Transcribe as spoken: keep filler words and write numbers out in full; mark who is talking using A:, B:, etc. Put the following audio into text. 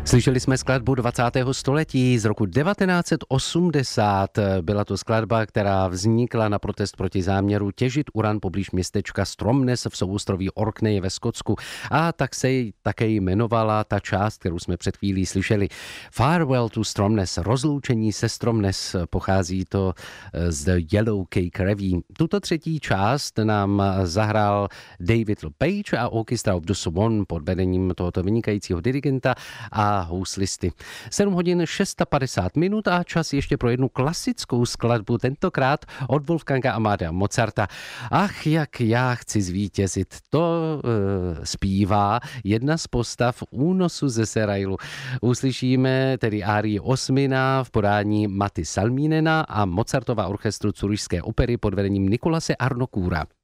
A: Slyšeli jsme skladbu dvacátého století z roku devatenáct set osmdesát. Byla to skladba, která vznikla na protest proti záměru těžit uran poblíž městečka Stromness v souostroví Orkney ve Skotsku. A tak se také jmenovala ta část, kterou jsme před chvílí slyšeli. Farewell to Stromness, rozloučení se Stromness, pochází to z The Yellow Cake Revue. Tuto třetí část nám zahrál David LePage a orchestra of the Swan pod vedením tohoto vynikajícího dirigenta a houslisty. sedm hodin padesát šest minut a čas ještě pro jednu klasickou skladbu, tentokrát od Wolfganga Amadea Mozarta. Ach, jak já chci zvítězit. To e, zpívá jedna z postav Únosu ze Serailu. Uslyšíme tedy árii Osmina v podání Matti Salminena a Mozartova orchestru Curyšské opery pod vedením Nicolase Arnoncoura.